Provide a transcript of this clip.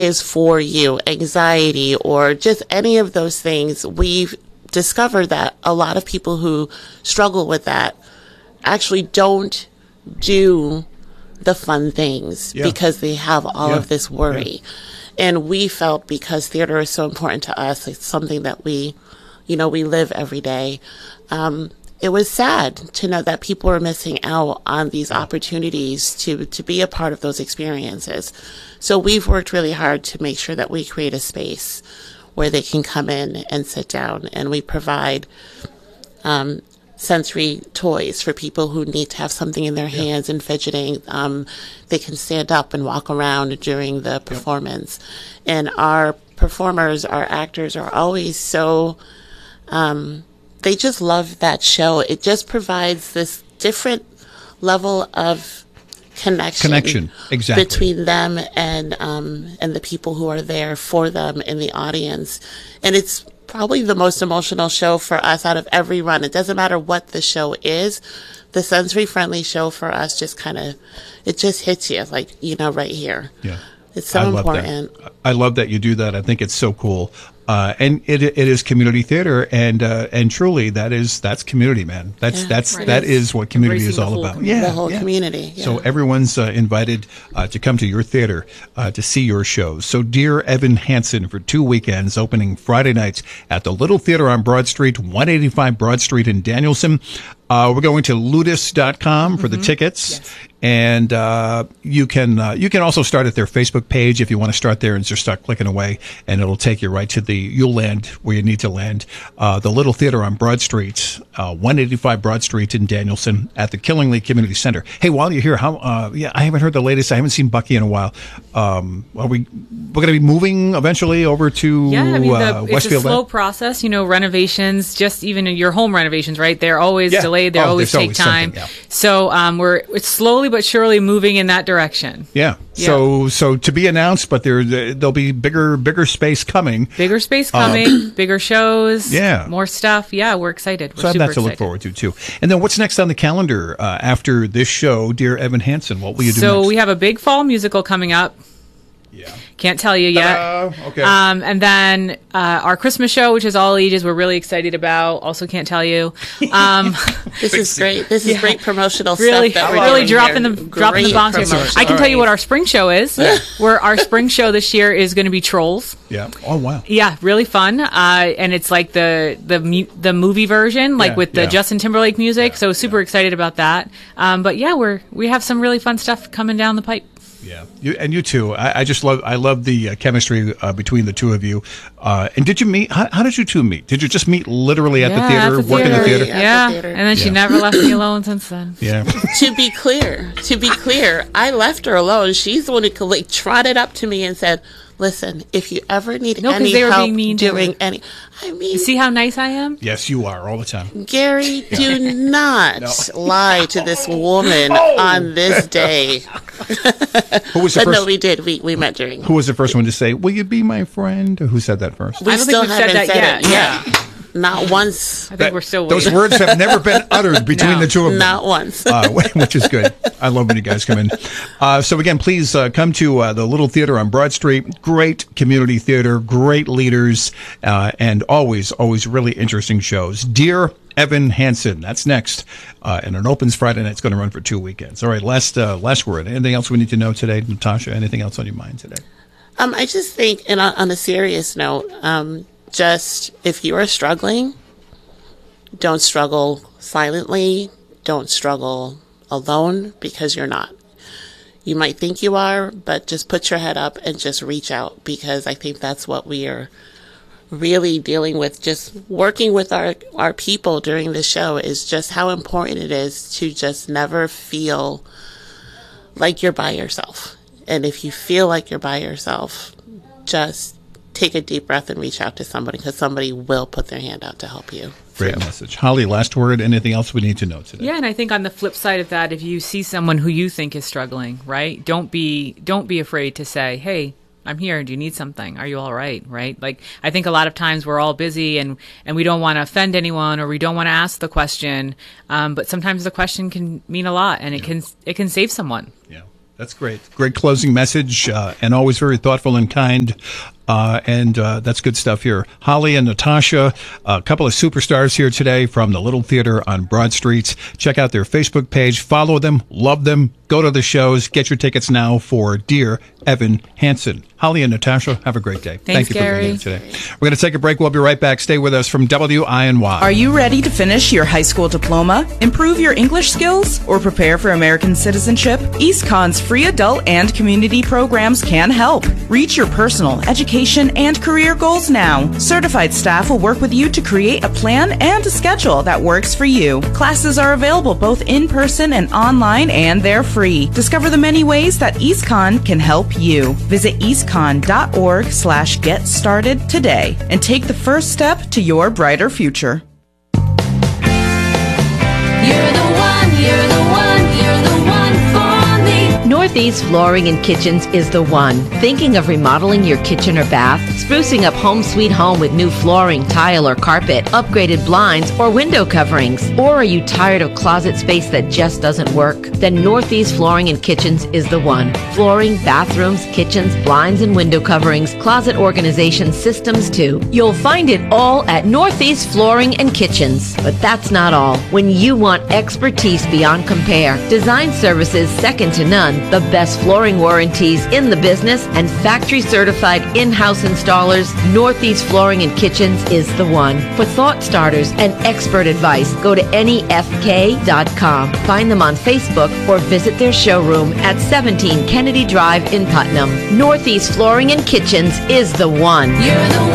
is for you, anxiety, or just any of those things, we've discovered that a lot of people who struggle with that actually don't do the fun things because they have all of this worry. And we felt, because theater is so important to us, it's something that we live every day. It was sad to know that people are missing out on these opportunities to be a part of those experiences. So we've worked really hard to make sure that we create a space where they can come in and sit down, and we provide sensory toys for people who need to have something in their hands and fidgeting. They can stand up and walk around during the performance. And our performers, our actors are always so, they just love that show. It just provides this different level of connection exactly, between them and the people who are there for them in the audience. And it's probably the most emotional show for us out of every run. It doesn't matter what the show is. The sensory friendly show for us just it just hits you like, right here. Yeah. It's so important. I love that you do that. I think it's so cool. And it is community theater, and truly that's community, man. That is what community is all about. The whole community. Yeah. So everyone's invited to come to your theater to see your shows. So Dear Evan Hansen for 2 weekends, opening Friday nights at the Little Theater on Broad Street, 185 Broad Street in Danielson. We're going to ludus.com for the tickets. Yes. And you can also start at their Facebook page if you want to start there and just start clicking away, and it'll take you right to you'll land where you need to land. The Little Theater on Broad Street, 185 Broad Street in Danielson at the Killingly Community Center. Hey, while you're here, I haven't heard the latest. I haven't seen Bucky in a while. We're going to be moving eventually over to Westfield. It's a slow process, renovations, just even your home renovations, right? They're always delayed. They always take time. So it's slowly but surely moving in that direction. Yeah. So to be announced, but there'll be bigger space coming. Bigger space coming, bigger shows. Yeah. More stuff. Yeah, we're excited. So I have that to look forward to too. And then what's next on the calendar after this show, Dear Evan Hansen? What will you do next? So we have a big fall musical coming up. Yeah. Can't tell you yet. Okay. And then our Christmas show, which is all ages, we're really excited about. Also can't tell you. This is great. This is great promotional really, stuff. That we're really doing dropping the bombs here. I can tell you what our spring show is. Where our spring show this year is going to be Trolls. Yeah. Oh wow. Yeah, really fun. And it's like the movie version, like with the Justin Timberlake music. So super excited about that. But yeah, we have some really fun stuff coming down the pipe. Yeah, you too. I love the chemistry between the two of you. And did you meet? How did you two meet? Did you just meet literally at the theater, work in the theater? Yeah, and then she never left me alone since then. Yeah. To be clear, I left her alone. She's the one who trotted up to me and said, "Listen, if you ever need any help doing any, you see how nice I am? Yes, you are all the time. Gary, do not lie to this woman on this day." Who was the first? No, we did. We met during. Who was the first one to say, "Will you be my friend"? Who said that first? We still haven't said that yet. Yeah. Not once. I think we're still waiting. Those words have never been uttered between the two of them. Not once. Which is good. I love when you guys come in. So again, please come to the Little Theater on Broad Street. Great community theater, great leaders, and always really interesting shows. Dear Evan Hansen, that's next. And it opens Friday night. It's going to run for 2 weekends. All right, last word. Anything else we need to know today, Natasha? Anything else on your mind today? I just think, and on a serious note, just if you are struggling, don't struggle silently. Don't struggle alone, because you're not. You might think you are, but just put your head up and just reach out, because I think that's what we are really dealing with. Just working with our people during the show is just how important it is to just never feel like you're by yourself. And if you feel like you're by yourself, just take a deep breath and reach out to somebody, because somebody will put their hand out to help you. Great message. Holly, last word. Anything else we need to know today? Yeah, and I think on the flip side of that, if you see someone who you think is struggling, right, don't be afraid to say, "Hey, I'm here. Do you need something? Are you all right?" Right? Like, I think a lot of times we're all busy and we don't want to offend anyone, or we don't want to ask the question. But sometimes the question can mean a lot, and it can save someone. Yeah. That's great. Great closing message, and always very thoughtful and kind. And that's good stuff here. Holly and Natasha, a couple of superstars here today from the Little Theater on Broad Street. Check out their Facebook page. Follow them. Love them. Go to the shows. Get your tickets now for Dear Evan Hansen. Holly and Natasha, have a great day. Thanks, Thank you Gary. for being here today. We're going to take a break. We'll be right back. Stay with us from WINY. Are you ready to finish your high school diploma, improve your English skills, or prepare for American citizenship? EastCon's free adult and community programs can help. Reach your personal, education, and career goals now. Certified staff will work with you to create a plan and a schedule that works for you. Classes are available both in person and online, and they're free. Discover the many ways that EastCon can help you. Visit eastcon.org/get started today and take the first step to your brighter future. You're the one, you're the one, you're the one for me. Northeast Flooring and Kitchens is the one. Thinking of remodeling your kitchen or bath? Sprucing up home sweet home with new flooring, tile, or carpet, upgraded blinds, or window coverings? Or are you tired of closet space that just doesn't work? Then Northeast Flooring and Kitchens is the one. Flooring, bathrooms, kitchens, blinds, and window coverings, closet organization systems too. You'll find it all at Northeast Flooring and Kitchens. But that's not all. When you want expertise beyond compare, design services second to none, the best flooring warranties in the business, and factory certified in-house installers, Northeast Flooring and Kitchens is the one. For thought starters and expert advice, go to NEFK.com. Find them on Facebook or visit their showroom at 17 Kennedy Drive in Putnam. Northeast Flooring and Kitchens is the one. You're the